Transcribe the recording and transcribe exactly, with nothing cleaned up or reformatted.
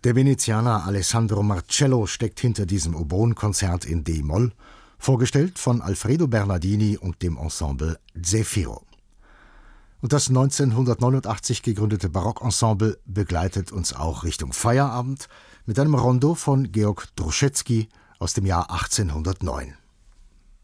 Der Venezianer Alessandro Marcello steckt hinter diesem Oboenkonzert in D-Moll, vorgestellt von Alfredo Bernardini und dem Ensemble Zefiro. Und das neunzehnhundertneunundachtzig gegründete Barockensemble begleitet uns auch Richtung Feierabend mit einem Rondo von Georg Druschetsky aus dem Jahr achtzehnhundertneun.